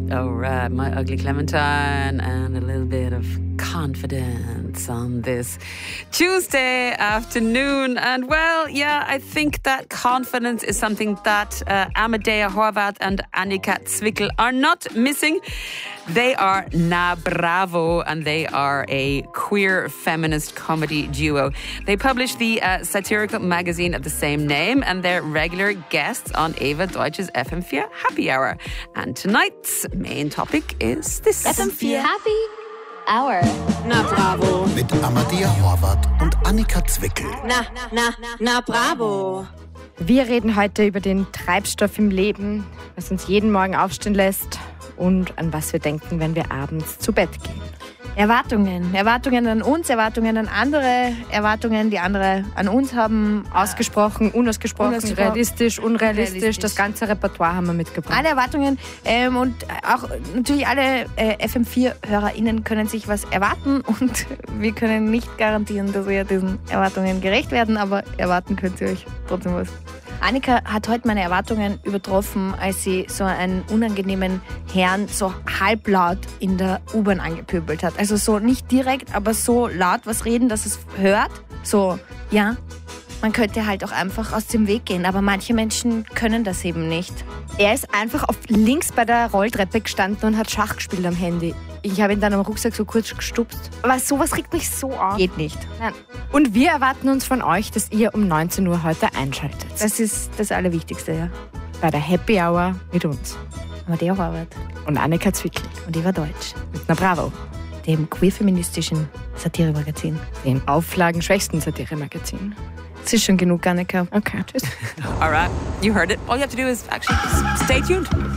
All right, my ugly Clementine and a little bit of confidence on this Tuesday afternoon. And well, yeah, I think that confidence is something that Amadea Horvath and Annika Zwickel are not missing. They are Na Bravo, and they are a queer feminist comedy duo. They publish the satirical magazine of the same name, and they're regular guests on Eva Deutsch's FM4 Happy Hour. And tonight's main topic is this. FM4 Happy Hour. Na Bravo. Mit Amadea Horvath und Annika Zwickel. Na Bravo. Wir reden heute über den Treibstoff im Leben, was uns jeden Morgen aufstehen lässt und an was wir denken, wenn wir abends zu Bett gehen. Erwartungen an uns, Erwartungen an andere, Erwartungen, die andere an uns haben. Ausgesprochen, unausgesprochen, realistisch, unrealistisch. Das ganze Repertoire haben wir mitgebracht. Alle Erwartungen und auch natürlich alle FM4-HörerInnen können sich was erwarten und wir können nicht garantieren, dass wir diesen Erwartungen gerecht werden, aber erwarten könnt ihr euch trotzdem was. Annika hat heute meine Erwartungen übertroffen, als sie so einen unangenehmen Herrn so halblaut in der U-Bahn angepöbelt hat. Also so nicht direkt, aber so laut was reden, dass es hört. So, ja, man könnte halt auch einfach aus dem Weg gehen, aber manche Menschen können das eben nicht. Er ist einfach auf links bei der Rolltreppe gestanden und hat Schach gespielt am Handy. Ich habe ihn dann am Rucksack so kurz gestupst. Aber sowas regt mich so auf. Geht nicht. Nein. Und wir erwarten uns von euch, dass ihr um 19 Uhr heute einschaltet. Das ist das Allerwichtigste, ja. Bei der Happy Hour mit uns. Amadea Horvath. Und Annika Zwickel. Und Eva Deutsch. Mit Na Bravo. Dem queer-feministischen Satiremagazin. Dem auflagenschwächsten Satiremagazin. Es ist schon genug, Annika. Okay, tschüss. All right, you heard it. All you have to do is actually stay tuned.